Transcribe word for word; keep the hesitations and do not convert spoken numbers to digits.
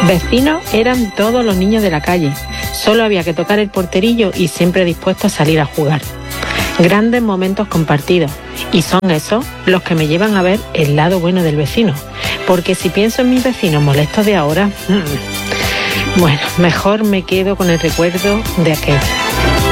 Vecinos eran todos los niños de la calle. Solo había que tocar el porterillo y siempre dispuestos a salir a jugar. Grandes momentos compartidos. Y son esos los que me llevan a ver el lado bueno del vecino. Porque si pienso en mis vecinos molestos de ahora, mmm, bueno, mejor me quedo con el recuerdo de aquel.